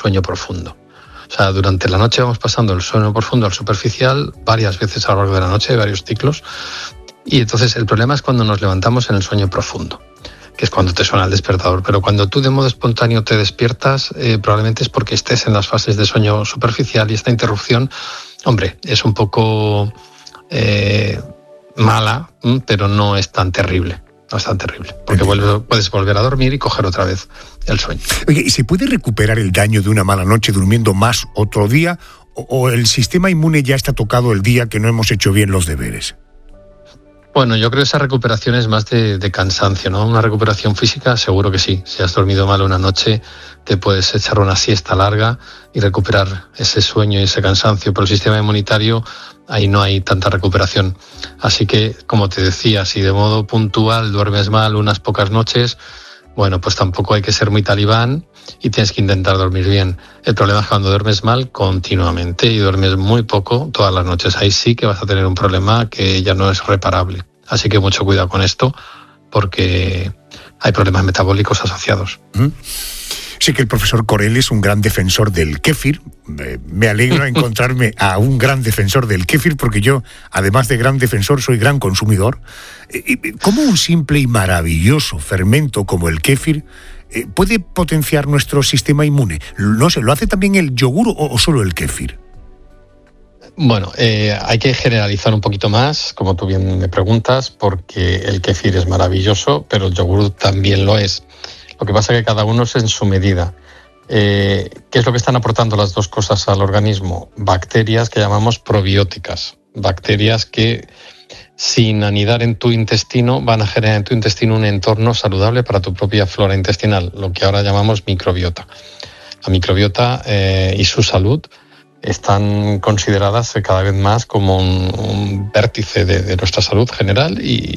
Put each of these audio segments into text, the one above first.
sueño profundo. O sea, durante la noche vamos pasando del sueño profundo al superficial varias veces a lo largo de la noche, varios ciclos. Y entonces el problema es cuando nos levantamos en el sueño profundo, que es cuando te suena el despertador. Pero cuando tú de modo espontáneo te despiertas, probablemente es porque estés en las fases de sueño superficial, y esta interrupción, hombre, es un poco mala, pero no es tan terrible. No es tan terrible, porque puedes volver a dormir y coger otra vez el sueño. Oye, ¿y se puede recuperar el daño de una mala noche durmiendo más otro día? ¿O el sistema inmune ya está tocado el día que no hemos hecho bien los deberes? Bueno, yo creo que esa recuperación es más de cansancio, ¿no? Una recuperación física, seguro que sí. Si has dormido mal una noche, te puedes echar una siesta larga y recuperar ese sueño y ese cansancio. Pero el sistema inmunitario, ahí no hay tanta recuperación. Así que, como te decía, si de modo puntual duermes mal unas pocas noches, bueno, pues tampoco hay que ser muy talibán y tienes que intentar dormir bien. El problema es cuando duermes mal continuamente y duermes muy poco todas las noches. Ahí sí que vas a tener un problema que ya no es reparable. Así que mucho cuidado con esto, porque hay problemas metabólicos asociados. Sé que el profesor Corell es un gran defensor del kéfir. Me alegra encontrarme a un gran defensor del kéfir, porque yo, además de gran defensor, soy gran consumidor. ¿Cómo un simple y maravilloso fermento como el kéfir puede potenciar nuestro sistema inmune? No sé, ¿lo hace también el yogur o solo el kéfir? Bueno, hay que generalizar un poquito más, como tú bien me preguntas, porque el kéfir es maravilloso, pero el yogur también lo es. Lo que pasa es que cada uno es en su medida. ¿Qué es lo que están aportando las dos cosas al organismo? Bacterias que llamamos probióticas. Bacterias que, sin anidar en tu intestino, van a generar en tu intestino un entorno saludable para tu propia flora intestinal, lo que ahora llamamos microbiota. La microbiota y su salud están consideradas cada vez más como un vértice de nuestra salud general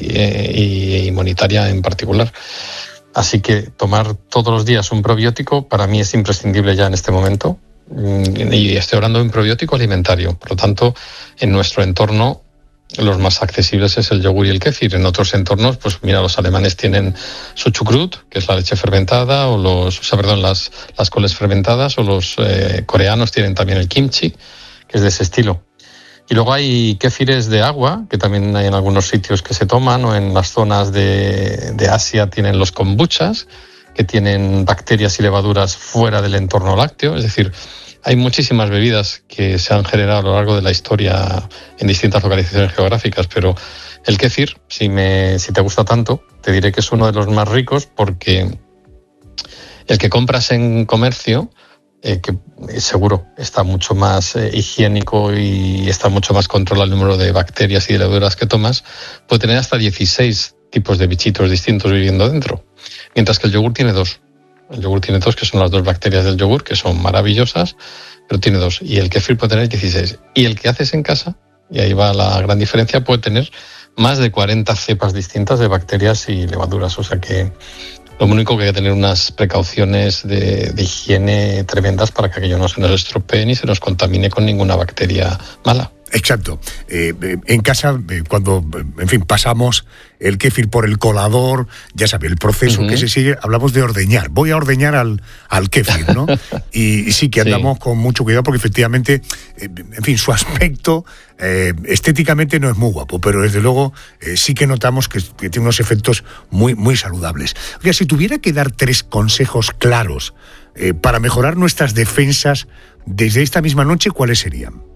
y inmunitaria en particular. Así que tomar todos los días un probiótico para mí es imprescindible ya en este momento. Y estoy hablando de un probiótico alimentario. Por lo tanto, en nuestro entorno, los más accesibles es el yogur y el kéfir. En otros entornos, pues mira, los alemanes tienen su chucrut, que es la leche fermentada, o las coles fermentadas, o los coreanos tienen también el kimchi, que es de ese estilo. Y luego hay kéfires de agua, que también hay en algunos sitios que se toman, o en las zonas de Asia tienen los kombuchas, que tienen bacterias y levaduras fuera del entorno lácteo. Es decir, hay muchísimas bebidas que se han generado a lo largo de la historia en distintas localizaciones geográficas, pero el kéfir, si te gusta tanto, te diré que es uno de los más ricos, porque el que compras en comercio, que seguro está mucho más higiénico y está mucho más controlado el número de bacterias y de levaduras que tomas, puede tener hasta 16 tipos de bichitos distintos viviendo dentro, mientras que el yogur tiene 2. El yogur tiene 2, que son las 2 bacterias del yogur, que son maravillosas, pero tiene 2. Y el kéfir puede tener 16. Y el que haces en casa, y ahí va la gran diferencia, puede tener más de 40 cepas distintas de bacterias y levaduras. O sea que lo único que hay que tener unas precauciones de higiene tremendas para que aquello no se nos estropee ni se nos contamine con ninguna bacteria mala. Exacto. En casa, cuando, en fin, pasamos el kéfir por el colador, ya sabe, el proceso que se sigue, hablamos de ordeñar. Voy a ordeñar al kéfir, ¿no? y sí que andamos con mucho cuidado porque efectivamente, en fin, su aspecto estéticamente no es muy guapo, pero desde luego sí que notamos que tiene unos efectos muy, muy saludables. Oiga, si tuviera que dar 3 consejos claros para mejorar nuestras defensas desde esta misma noche, ¿cuáles serían?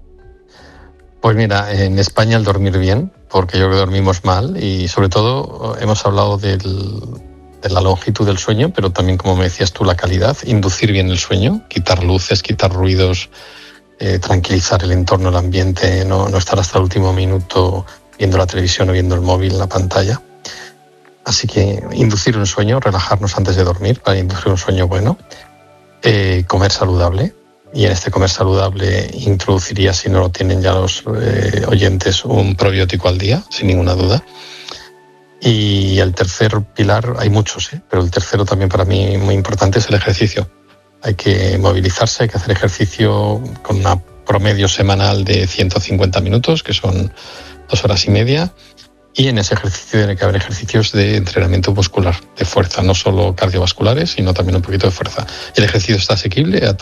Pues mira, en España el dormir bien, porque yo creo que dormimos mal, y sobre todo hemos hablado de la longitud del sueño, pero también, como me decías tú, la calidad, inducir bien el sueño, quitar luces, quitar ruidos, tranquilizar el entorno, el ambiente, no estar hasta el último minuto viendo la televisión o viendo el móvil en la pantalla. Así que inducir un sueño, relajarnos antes de dormir para inducir un sueño bueno, comer saludable. Y en este comer saludable introduciría, si no lo tienen ya los oyentes, un probiótico al día, sin ninguna duda. Y el tercer pilar, hay muchos, pero el tercero también para mí muy importante es el ejercicio. Hay que movilizarse, hay que hacer ejercicio con una promedio semanal de 150 minutos, que son 2 horas y media. Y en ese ejercicio tiene que haber ejercicios de entrenamiento muscular, de fuerza, no solo cardiovasculares, sino también un poquito de fuerza. El ejercicio está asequible a